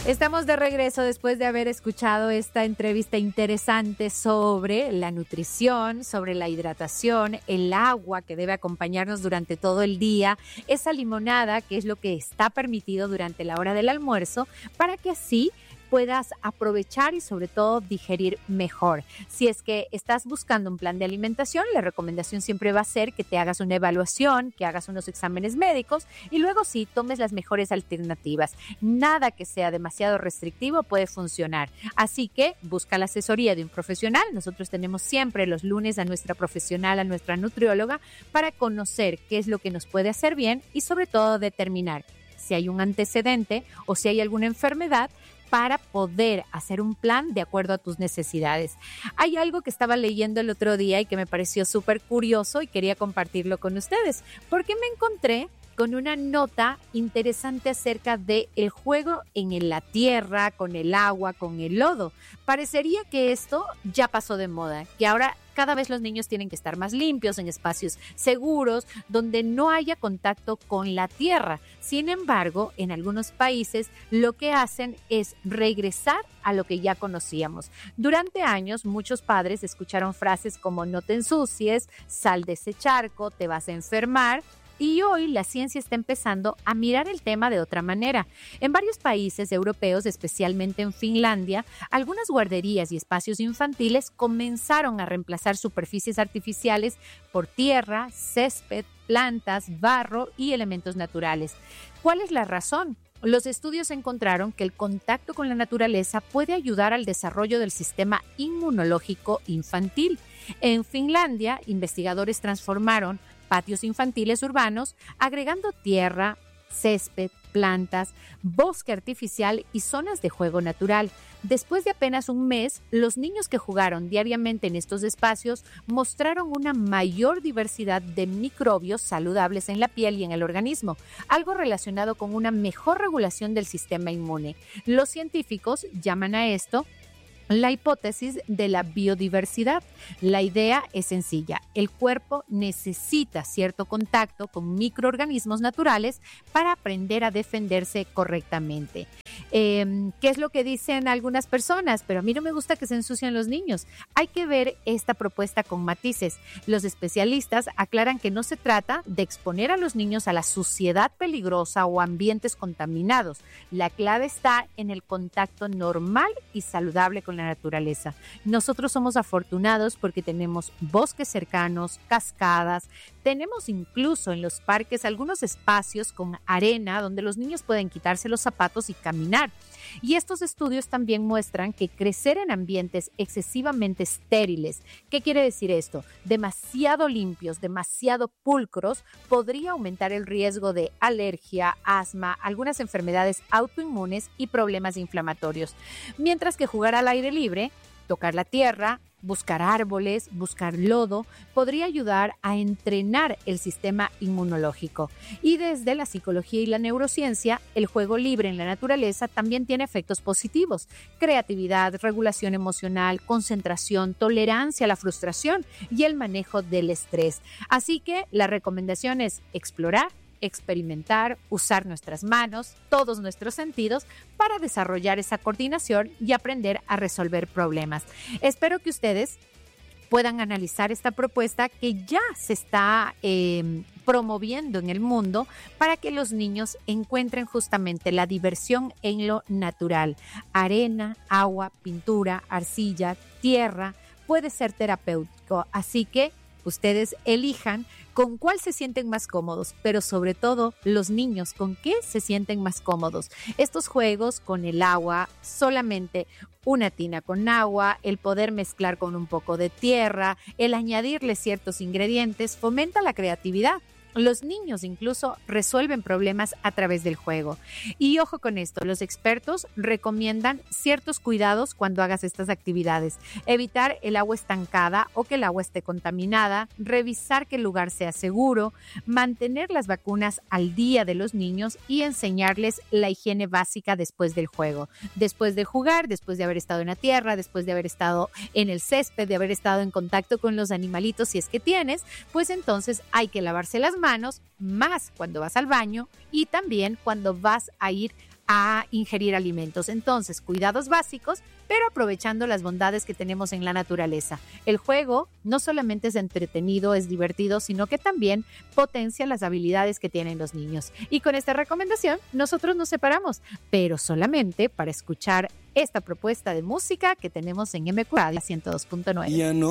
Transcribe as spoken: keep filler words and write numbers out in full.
Estamos de regreso después de haber escuchado esta entrevista interesante sobre la nutrición, sobre la hidratación, el agua que debe acompañarnos durante todo el día, esa limonada que es lo que está permitido durante la hora del almuerzo, para que así puedas aprovechar y sobre todo digerir mejor. Si es que estás buscando un plan de alimentación, la recomendación siempre va a ser que te hagas una evaluación, que hagas unos exámenes médicos y luego sí tomes las mejores alternativas. Nada que sea demasiado restrictivo puede funcionar. Así que busca la asesoría de un profesional. Nosotros tenemos siempre los lunes a nuestra profesional, a nuestra nutrióloga, para conocer qué es lo que nos puede hacer bien y sobre todo determinar si hay un antecedente o si hay alguna enfermedad, para poder hacer un plan de acuerdo a tus necesidades. Hay algo que estaba leyendo el otro día y que me pareció súper curioso y quería compartirlo con ustedes, porque me encontré con una nota interesante acerca del juego en la tierra, con el agua, con el lodo. Parecería que esto ya pasó de moda, que ahora cada vez los niños tienen que estar más limpios, en espacios seguros, donde no haya contacto con la tierra. Sin embargo, en algunos países lo que hacen es regresar a lo que ya conocíamos. Durante años, muchos padres escucharon frases como no te ensucies, sal de ese charco, te vas a enfermar. Y hoy la ciencia está empezando a mirar el tema de otra manera. En varios países europeos, especialmente en Finlandia, algunas guarderías y espacios infantiles comenzaron a reemplazar superficies artificiales por tierra, césped, plantas, barro y elementos naturales. ¿Cuál es la razón? Los estudios encontraron que el contacto con la naturaleza puede ayudar al desarrollo del sistema inmunológico infantil. En Finlandia, investigadores transformaron patios infantiles urbanos, agregando tierra, césped, plantas, bosque artificial y zonas de juego natural. Después de apenas un mes, los niños que jugaron diariamente en estos espacios mostraron una mayor diversidad de microbios saludables en la piel y en el organismo, algo relacionado con una mejor regulación del sistema inmune. Los científicos llaman a esto la hipótesis de la biodiversidad. La idea es sencilla. El cuerpo necesita cierto contacto con microorganismos naturales para aprender a defenderse correctamente. Eh, ¿Qué es lo que dicen algunas personas? Pero a mí no me gusta que se ensucien los niños. Hay que ver esta propuesta con matices. Los especialistas aclaran que no se trata de exponer a los niños a la suciedad peligrosa o ambientes contaminados. La clave está en el contacto normal y saludable con la naturaleza. Nosotros somos afortunados porque tenemos bosques cercanos, cascadas, tenemos incluso en los parques algunos espacios con arena donde los niños pueden quitarse los zapatos y caminar. Y estos estudios también muestran que crecer en ambientes excesivamente estériles, ¿qué quiere decir esto? Demasiado limpios, demasiado pulcros, podría aumentar el riesgo de alergia, asma, algunas enfermedades autoinmunes y problemas inflamatorios. Mientras que jugar al aire libre, tocar la tierra, buscar árboles, buscar lodo, podría ayudar a entrenar el sistema inmunológico. Y desde la psicología y la neurociencia, el juego libre en la naturaleza también tiene efectos positivos: creatividad, regulación emocional, concentración, tolerancia a la frustración y el manejo del estrés. Así que la recomendación es explorar, experimentar, usar nuestras manos, todos nuestros sentidos para desarrollar esa coordinación y aprender a resolver problemas. Espero que ustedes puedan analizar esta propuesta que ya se está eh, promoviendo en el mundo para que los niños encuentren justamente la diversión en lo natural. Arena, agua, pintura, arcilla, tierra, puede ser terapéutico, así que ustedes elijan con cuál se sienten más cómodos, pero sobre todo los niños, con qué se sienten más cómodos. Estos juegos con el agua, solamente una tina con agua, el poder mezclar con un poco de tierra, el añadirle ciertos ingredientes, fomenta la creatividad. Los niños incluso resuelven problemas a través del juego. Y ojo con esto, los expertos recomiendan ciertos cuidados cuando hagas estas actividades. Evitar el agua estancada o que el agua esté contaminada, revisar que el lugar sea seguro, mantener las vacunas al día de los niños y enseñarles la higiene básica después del juego. Después de jugar, después de haber estado en la tierra, después de haber estado en el césped, de haber estado en contacto con los animalitos, si es que tienes, pues entonces hay que lavarse las manos, más cuando vas al baño y también cuando vas a ir a ingerir alimentos. Entonces, cuidados básicos, pero aprovechando las bondades que tenemos en la naturaleza. El juego no solamente es entretenido, es divertido, sino que también potencia las habilidades que tienen los niños. Y con esta recomendación, nosotros nos separamos, pero solamente para escuchar esta propuesta de música que tenemos en M Q Radio ciento dos punto nueve. Ya no.